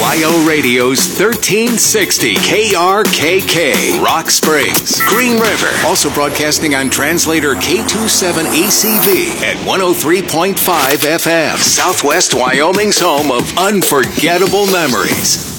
WYO Radio's 1360 KRKK, Rock Springs, Green River. Also broadcasting on translator K27ACV at 103.5 FM. Southwest Wyoming's home of unforgettable memories.